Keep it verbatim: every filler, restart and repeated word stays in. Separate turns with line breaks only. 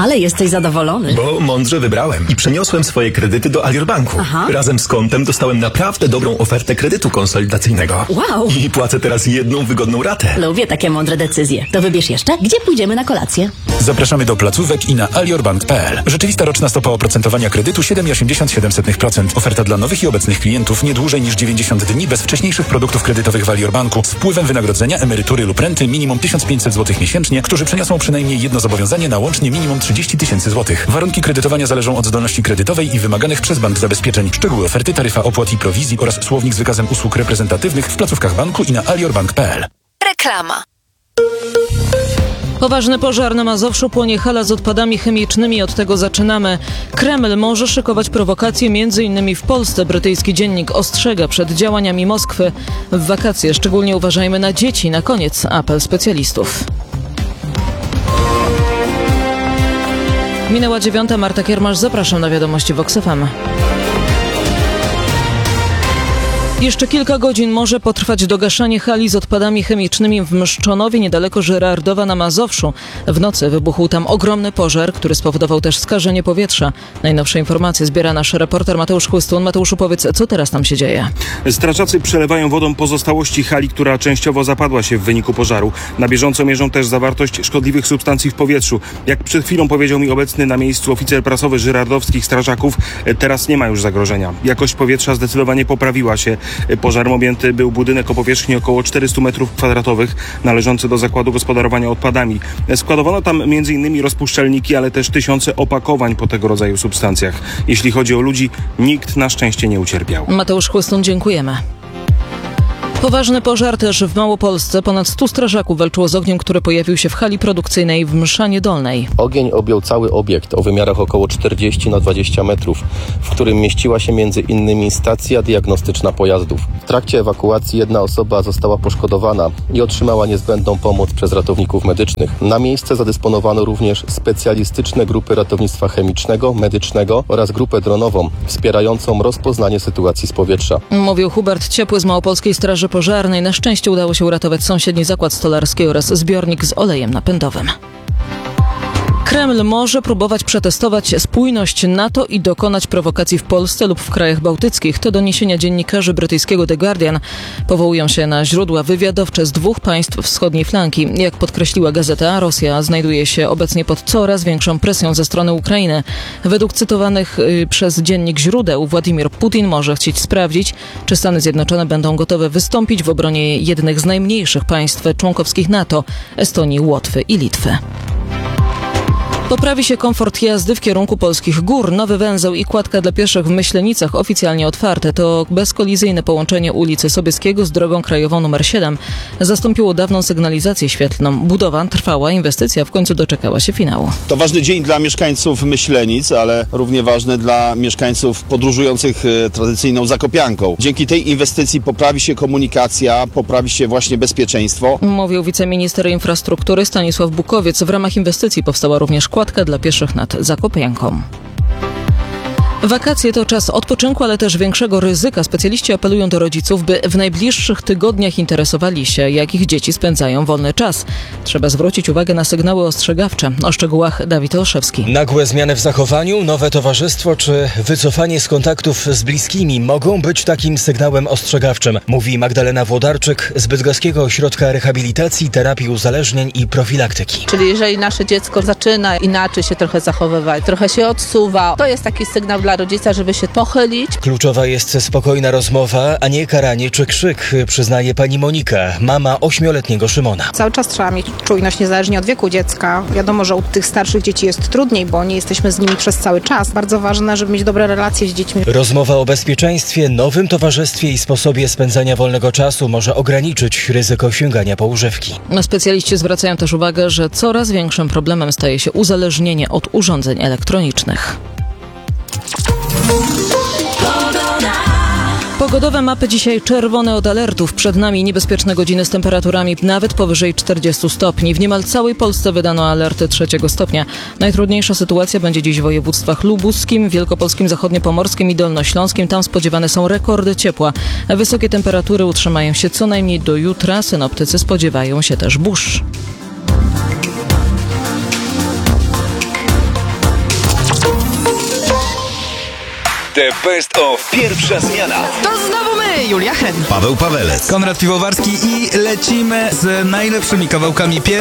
Ale jesteś zadowolony.
Bo mądrze wybrałem i przeniosłem swoje kredyty do Alior Banku.
Aha.
Razem z kontem dostałem naprawdę dobrą ofertę kredytu konsolidacyjnego.
Wow.
I płacę teraz jedną wygodną ratę.
Lubię takie mądre decyzje. To wybierz jeszcze, gdzie pójdziemy na kolację.
Zapraszamy do placówek i na aliorbank kropka p l. Rzeczywista roczna stopa oprocentowania kredytu siedem przecinek osiemdziesiąt siedem procent. Oferta dla nowych i obecnych klientów nie dłużej niż dziewięćdziesiąt dni bez wcześniejszych produktów kredytowych w Alior Banku z wpływem wynagrodzenia, emerytury lub renty minimum tysiąc pięćset złotych miesięcznie, którzy przeniosą przynajmniej jedno zobowiązanie na łącznie minimum trzydzieści tysięcy złotych. Warunki kredytowania zależą od zdolności kredytowej i wymaganych przez bank zabezpieczeń. Szczegóły oferty, taryfa opłat i prowizji oraz słownik z wykazem usług reprezentatywnych w placówkach banku i na aliorbank kropka p l.
Reklama.
Poważny pożar na Mazowszu, płonie hala z odpadami chemicznymi. Od tego zaczynamy. Kreml może szykować prowokacje między innymi w Polsce. Brytyjski dziennik ostrzega przed działaniami Moskwy. W wakacje szczególnie uważajmy na dzieci. Na koniec apel specjalistów. Minęła dziewiąta. Marta Kiermasz, zapraszam na wiadomości Vox F M. Jeszcze kilka godzin może potrwać dogaszanie hali z odpadami chemicznymi w Mszczonowie, niedaleko Żyrardowa na Mazowszu. W nocy wybuchł tam ogromny pożar, który spowodował też skażenie powietrza. Najnowsze informacje zbiera nasz reporter Mateusz Chłystun. Mateuszu, powiedz, co teraz tam się dzieje?
Strażacy przelewają wodą pozostałości hali, która częściowo zapadła się w wyniku pożaru. Na bieżąco mierzą też zawartość szkodliwych substancji w powietrzu. Jak przed chwilą powiedział mi obecny na miejscu oficer prasowy żyrardowskich strażaków, teraz nie ma już zagrożenia. Jakość powietrza zdecydowanie poprawiła się. Pożarem objęty był budynek o powierzchni około czterystu metrów kwadratowych, należący do zakładu gospodarowania odpadami. Składowano tam między innymi rozpuszczalniki, ale też tysiące opakowań po tego rodzaju substancjach. Jeśli chodzi o ludzi, nikt na szczęście nie ucierpiał.
Mateusz Chłystun, dziękujemy. Poważny pożar też w Małopolsce. Ponad stu strażaków walczyło z ogniem, który pojawił się w hali produkcyjnej w Mszanie Dolnej.
Ogień objął cały obiekt o wymiarach około czterdzieści na dwadzieścia metrów, w którym mieściła się między innymi stacja diagnostyczna pojazdów. W trakcie ewakuacji jedna osoba została poszkodowana i otrzymała niezbędną pomoc przez ratowników medycznych. Na miejsce zadysponowano również specjalistyczne grupy ratownictwa chemicznego, medycznego oraz grupę dronową wspierającą rozpoznanie sytuacji z powietrza.
Mówił Hubert Ciepły z Małopolskiej Straży Pożarnej. Na szczęście udało się uratować sąsiedni zakład stolarski oraz zbiornik z olejem napędowym. Kreml może próbować przetestować spójność NATO i dokonać prowokacji w Polsce lub w krajach bałtyckich. To doniesienia dziennikarzy brytyjskiego The Guardian. Powołują się na źródła wywiadowcze z dwóch państw wschodniej flanki. Jak podkreśliła gazeta, Rosja znajduje się obecnie pod coraz większą presją ze strony Ukrainy. Według cytowanych y, przez dziennik źródeł Władimir Putin może chcieć sprawdzić, czy Stany Zjednoczone będą gotowe wystąpić w obronie jednych z najmniejszych państw członkowskich NATO, Estonii, Łotwy i Litwy. Poprawi się komfort jazdy w kierunku polskich gór. Nowy węzeł i kładka dla pieszych w Myślenicach oficjalnie otwarte. To bezkolizyjne połączenie ulicy Sobieskiego z drogą krajową numer siedem. Zastąpiło dawną sygnalizację świetlną. Budowa trwała, inwestycja w końcu doczekała się finału.
To ważny dzień dla mieszkańców Myślenic, ale równie ważny dla mieszkańców podróżujących tradycyjną Zakopianką. Dzięki tej inwestycji poprawi się komunikacja, poprawi się właśnie bezpieczeństwo.
Mówił wiceminister infrastruktury Stanisław Bukowiec. W ramach inwestycji powstała również kładka dla pieszych nad Zakopianką. Wakacje to czas odpoczynku, ale też większego ryzyka. Specjaliści apelują do rodziców, by w najbliższych tygodniach interesowali się, jak ich dzieci spędzają wolny czas. Trzeba zwrócić uwagę na sygnały ostrzegawcze. O szczegółach Dawid Olszewski.
Nagłe zmiany w zachowaniu, nowe towarzystwo czy wycofanie z kontaktów z bliskimi mogą być takim sygnałem ostrzegawczym, mówi Magdalena Włodarczyk z Bydgoskiego Ośrodka Rehabilitacji, Terapii Uzależnień i Profilaktyki.
Czyli jeżeli nasze dziecko zaczyna inaczej się trochę zachowywać, trochę się odsuwa, to jest taki sygnał dla rodzica, żeby się pochylić.
Kluczowa jest spokojna rozmowa, a nie karanie czy krzyk, przyznaje pani Monika, mama ośmioletniego Szymona.
Cały czas trzeba mieć czujność niezależnie od wieku dziecka. Wiadomo, że u tych starszych dzieci jest trudniej, bo nie jesteśmy z nimi przez cały czas. Bardzo ważne, żeby mieć dobre relacje z dziećmi.
Rozmowa o bezpieczeństwie, nowym towarzystwie i sposobie spędzania wolnego czasu może ograniczyć ryzyko sięgania po używki.
Specjaliści zwracają też uwagę, że coraz większym problemem staje się uzależnienie od urządzeń elektronicznych. Pogodowe mapy dzisiaj czerwone od alertów. Przed nami niebezpieczne godziny z temperaturami nawet powyżej czterdziestu stopni. W niemal całej Polsce wydano alerty trzeciego stopnia. Najtrudniejsza sytuacja będzie dziś w województwach lubuskim, wielkopolskim, zachodniopomorskim i dolnośląskim. Tam spodziewane są rekordy ciepła. Wysokie temperatury utrzymają się co najmniej do jutra. Synoptycy spodziewają się też burz.
The Best of Pierwsza Zmiana.
To znowu my, Julia Hren.
Paweł Pawelec.
Konrad Piwowarski i lecimy z najlepszymi kawałkami pierwszej